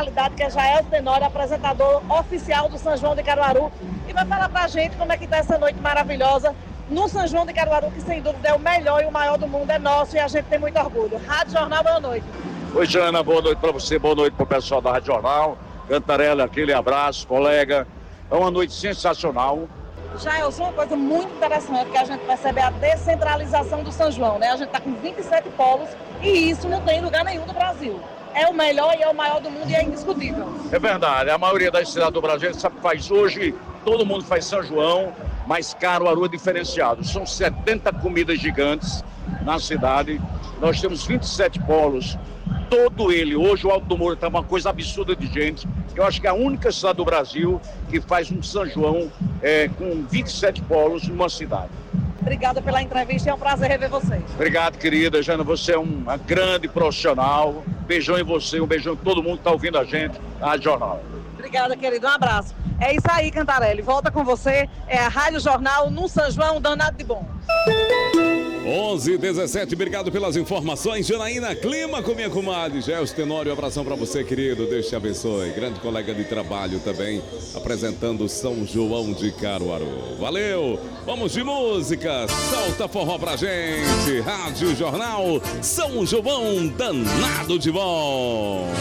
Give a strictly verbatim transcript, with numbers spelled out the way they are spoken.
personalidade, que é Jael Tenório, apresentador oficial do São João de Caruaru, e vai falar pra gente como é que tá essa noite maravilhosa no São João de Caruaru, que sem dúvida é o melhor e o maior do mundo, é nosso e a gente tem muito orgulho. Rádio Jornal, boa noite. Oi, Jana, boa noite para você, boa noite para o pessoal da Rádio Jornal. Cantarela, aquele abraço, colega. É uma noite sensacional. Jaelson, uma coisa muito interessante que a gente percebe é a descentralização do São João, né? A gente está com vinte e sete polos e isso não tem em lugar nenhum do Brasil. É o melhor e é o maior do mundo e é indiscutível. É verdade, a maioria das cidades do Brasil sabe que faz hoje, todo mundo faz São João, mas Caruaru é diferenciado. São setenta comidas gigantes na cidade, nós temos vinte e sete polos, todo ele. Hoje o Alto do Moura está uma coisa absurda de gente. Eu acho que é a única cidade do Brasil que faz um São João é, com vinte e sete polos numa cidade. Obrigada pela entrevista, é um prazer rever vocês. Obrigado, querida. Jana, você é uma grande profissional. Beijão em você, um beijão em todo mundo que está ouvindo a gente na Rádio Jornal. Obrigada, querido. Um abraço. É isso aí, Cantarelli. Volta com você. É a Rádio Jornal no São João, danado de bom. onze e dezessete, obrigado pelas informações. Janaína Clima com minha comadre Jael Tenório, um abração pra você, querido, Deus te abençoe. Grande colega de trabalho também, apresentando São João de Caruaru. Valeu, vamos de música, solta forró pra gente. Rádio Jornal, São João danado de bom.